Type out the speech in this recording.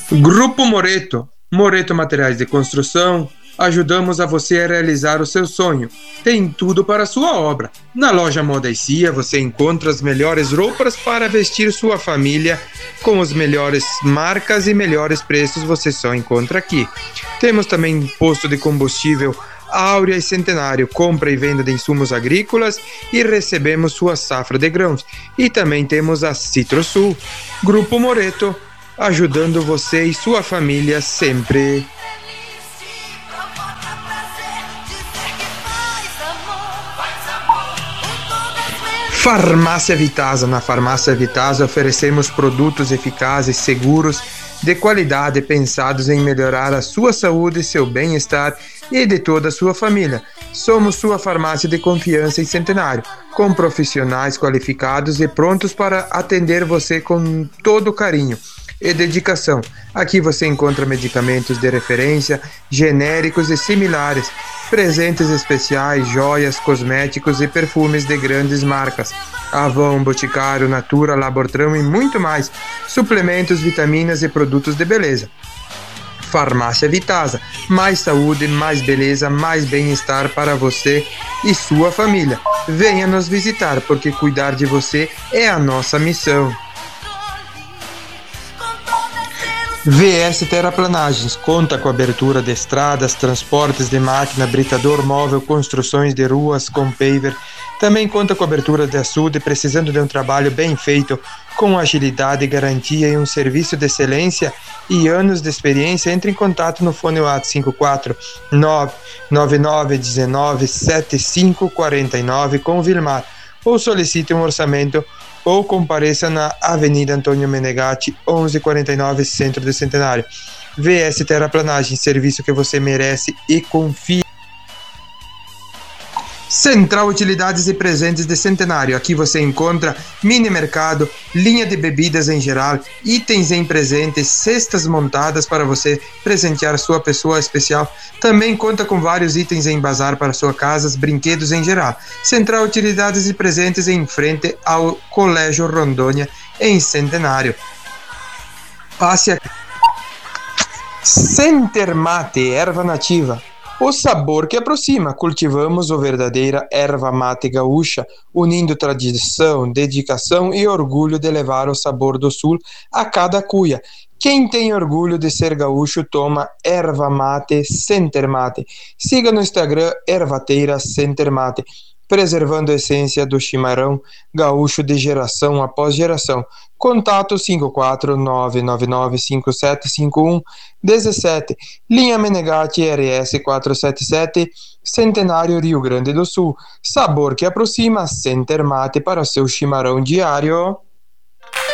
Grupo Moreto. Moreto Materiais de Construção. Ajudamos a você a realizar o seu sonho. Tem tudo para a sua obra. Na loja Moda e Cia você encontra as melhores roupas para vestir sua família com as melhores marcas e melhores preços você só encontra aqui. Temos também posto de combustível Áurea e Centenário, compra e venda de insumos agrícolas e recebemos sua safra de grãos. E também temos a Citrosul. Grupo Moreto, ajudando você e sua família sempre. Farmácia Vitasa. Na Farmácia Vitasa oferecemos produtos eficazes, seguros, de qualidade, pensados em melhorar a sua saúde, seu bem-estar e de toda a sua família. Somos sua farmácia de confiança em Centenário, com profissionais qualificados e prontos para atender você com todo carinho e dedicação. Aqui você encontra medicamentos de referência, genéricos e similares, presentes especiais, joias, cosméticos e perfumes de grandes marcas. Avon, Boticário, Natura, Labortrão e muito mais. Suplementos, vitaminas e produtos de beleza. Farmácia Vitasa. Mais saúde, mais beleza, mais bem-estar para você e sua família. Venha nos visitar, porque cuidar de você é a nossa missão. VS Terraplanagens conta com abertura de estradas, transportes de máquina, britador móvel, construções de ruas com paver. Também conta com abertura de açude, precisando de um trabalho bem feito, com agilidade, garantia e um serviço de excelência e anos de experiência. Entre em contato no fone WhatsApp 549-9919-7549 com Vilmar, ou solicite um orçamento ou compareça na Avenida Antônio Menegatti, 1149, Centro de Centenário. VS Terraplanagem, serviço que você merece e confia. Central Utilidades e Presentes de Centenário. Aqui você encontra mini mercado, linha de bebidas em geral, itens em presentes, cestas montadas para você presentear sua pessoa especial. Também conta com vários itens em bazar para sua casa, brinquedos em geral. Central Utilidades e Presentes em frente ao Colégio Rondônia, em Centenário. Passe aqui. Centermate, erva nativa. O sabor que aproxima. Cultivamos a verdadeira erva mate gaúcha, unindo tradição, dedicação e orgulho de levar o sabor do sul a cada cuia. Quem tem orgulho de ser gaúcho toma erva mate Centermate. Siga no Instagram Ervateira Centermate, preservando a essência do chimarrão gaúcho de geração após geração. Contato 54999575117. Linha Menegatti RS 477, Centenário, Rio Grande do Sul. Sabor que aproxima. Centermate para o seu chimarrão diário.